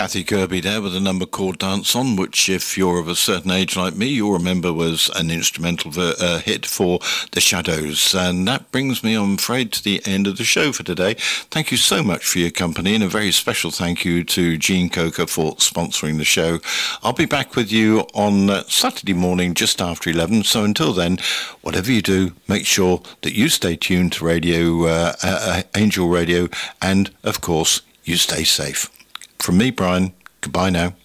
Kathy Kirby there with a number called Dance On, which if you're of a certain age like me, you'll remember was an instrumental hit for The Shadows. And that brings me, I'm afraid, to the end of the show for today. Thank you so much for your company, and a very special thank you to Gene Coker for sponsoring the show. I'll be back with you on Saturday morning just after 11. So until then, whatever you do, make sure that you stay tuned to Radio Angel Radio, and of course, you stay safe. From me, Brian, goodbye now.